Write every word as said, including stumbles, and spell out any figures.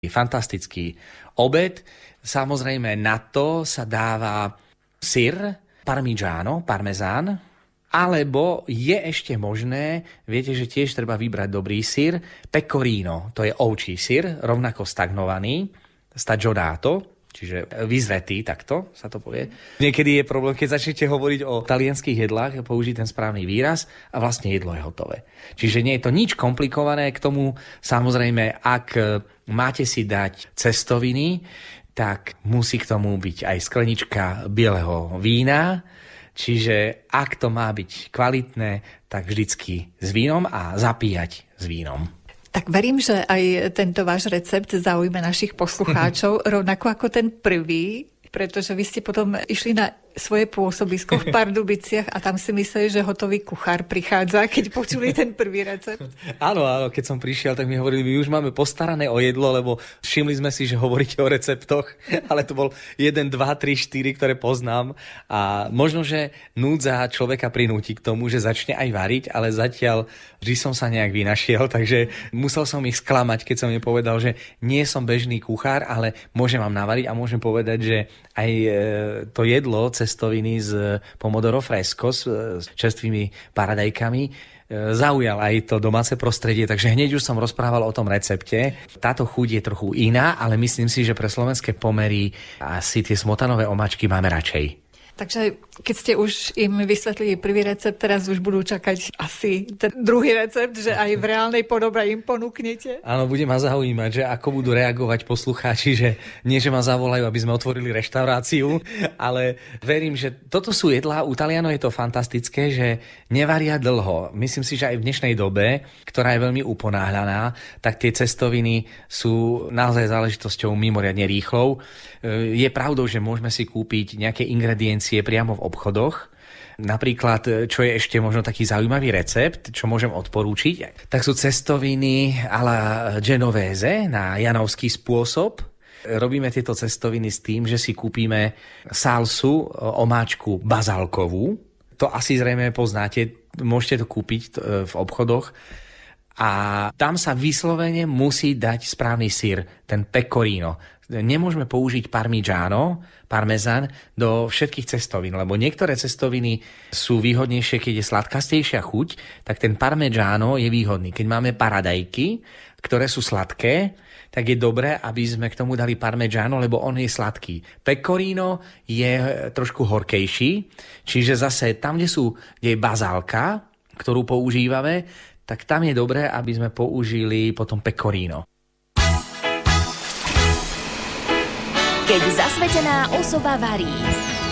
Fantastický obed. Samozrejme na to sa dáva syr, parmigiano, parmezán, alebo je ešte možné, viete, že tiež treba vybrať dobrý syr, pecorino, to je ovčí syr, rovnako stagnovaný, stagionato, čiže vyzretý, takto sa to povie. Niekedy je problém, keď začnete hovoriť o talianských jedlách, použiť ten správny výraz a vlastne jedlo je hotové. Čiže nie je to nič komplikované, k tomu samozrejme, ak máte si dať cestoviny, tak musí k tomu byť aj sklenička bieleho vína, čiže ak to má byť kvalitné, tak vždycky s vínom a zapíjať s vínom. Tak verím, že aj tento váš recept zaujme našich poslucháčov, rovnako ako ten prvý, pretože vy ste potom išli na svoje pôsobisko v Pardubiciach a tam si mysleli, že hotový kuchár prichádza, keď počuli ten prvý recept. Áno, áno, keď som prišiel, tak mi hovorili, my už máme postarané o jedlo, lebo všimli sme si, že hovoríte o receptoch, ale to bol jeden, dva, tri, štyri, ktoré poznám a možno, že núdza človeka prinúti k tomu, že začne aj variť, ale zatiaľ vždy som sa nejak vynašiel, takže musel som ich sklamať, keď som mi povedal, že nie som bežný kuchár, ale môžem vám navariť a môžem povedať, že aj to jedlo cestoviny z pomodoro fresco s čerstvými paradajkami zaujal aj to domáce prostredie, takže hneď už som rozprával o tom recepte. Táto chuť je trochu iná, ale myslím si, že pre slovenské pomery asi tie smotanové omáčky máme radšej. Takže keď ste už im vysvetlili prvý recept, teraz už budú čakať asi ten druhý recept, že aj v reálnej podobe im ponúknete? Áno, bude ma zaujímať, že ako budú reagovať poslucháči, že nie, že ma zavolajú, aby sme otvorili reštauráciu, ale verím, že toto sú jedlá, u Talianov je to fantastické, že nevaria dlho. Myslím si, že aj v dnešnej dobe, ktorá je veľmi uponáhľaná, tak tie cestoviny sú naozaj záležitosťou mimoriadne rýchlou. Je pravdou, že môžeme si kúpiť nejaké ingrediencie priamo v obchodoch. Napríklad, čo je ešte možno taký zaujímavý recept, čo môžem odporúčiť, tak sú cestoviny a la genovese na janovský spôsob. Robíme tieto cestoviny s tým, že si kúpime salsu, omáčku bazálkovú. To asi zrejme poznáte, môžete to kúpiť v obchodoch. A tam sa vyslovene musí dať správny syr, ten pecorino. Nemôžeme použiť parmigiano, parmezán do všetkých cestovín, lebo niektoré cestoviny sú výhodnejšie, keď je sladkastejšia chuť, tak ten parmigiano je výhodný. Keď máme paradajky, ktoré sú sladké, tak je dobré, aby sme k tomu dali parmigiano, lebo on je sladký. Pecorino je trošku horkejší, čiže zase tam, kde, sú, kde je bazálka, ktorú používame, tak tam je dobré, aby sme použili potom pecorino. Keď zasvetená osoba varí.